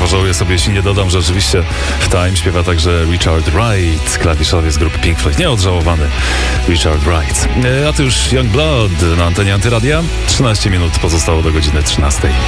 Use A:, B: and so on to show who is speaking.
A: Pożałuję sobie, jeśli nie dodam, że oczywiście w Time śpiewa także Richard Wright, klawiszowiec grupy Pink Floyd, nieodżałowany Richard Wright. A to już Youngblood na antenie Antyradia. 13 minut pozostało do godziny 13.